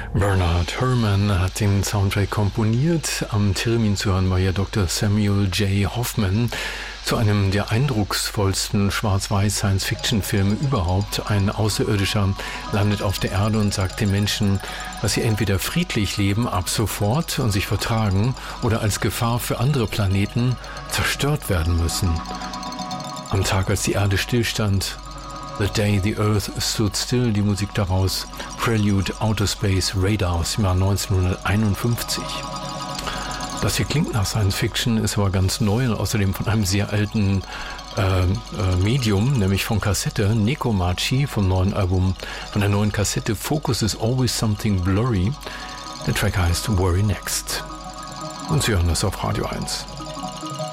Bernard Herrmann hat den Soundtrack komponiert. Am Theremin zu hören war ja Dr. Samuel J. Hoffman zu einem der eindrucksvollsten Schwarz-Weiß-Science-Fiction-Filme überhaupt. Ein Außerirdischer landet auf der Erde und sagt den Menschen, dass sie entweder friedlich leben ab sofort und sich vertragen oder als Gefahr für andere Planeten zerstört werden müssen. Am Tag, als die Erde stillstand, The Day the Earth Stood Still, die Musik daraus, Prelude Outer Space Radar aus dem Jahr 1951. Das hier klingt nach Science Fiction, ist aber ganz neu und außerdem von einem sehr alten Medium, nämlich von Kassette, Nekomachi vom neuen Album, von der neuen Kassette Focus is Always Something Blurry. Der Track heißt Worry Next. Und Sie hören das auf Radio 1.